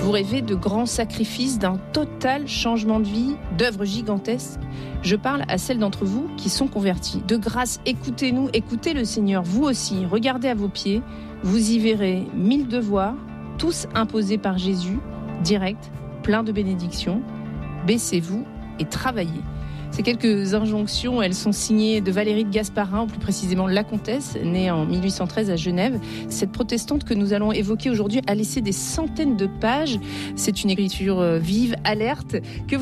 Vous rêvez de grands sacrifices, d'un total changement de vie, d'œuvres gigantesques. Je parle à celles d'entre vous qui sont convertis. De grâce, écoutez-nous, écoutez le Seigneur. Vous aussi, regardez à vos pieds. Vous y verrez 1000 devoirs, tous imposés par Jésus, direct, plein de bénédictions. Baissez-vous et travaillez. Ces quelques injonctions, elles sont signées de Valérie de Gasparin, ou plus précisément la comtesse, née en 1813 à Genève. Cette protestante que nous allons évoquer aujourd'hui a laissé des centaines de pages. C'est une écriture vive, alerte, que vous